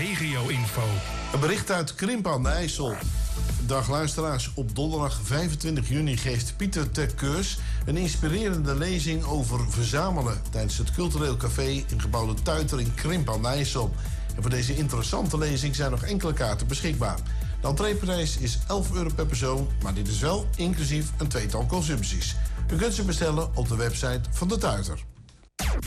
regio-info. Een bericht uit Krimpen aan de IJssel. Dag luisteraars, op donderdag 25 juni geeft Pieter ter Keurs een inspirerende lezing over verzamelen tijdens het Cultureel Café in gebouw De Tuiter in Krimpen aan de IJssel. En voor deze interessante lezing zijn nog enkele kaarten beschikbaar. De entreeprijs is €11 per persoon, maar dit is wel inclusief een tweetal consumpties. U kunt ze bestellen op de website van De Tuiter.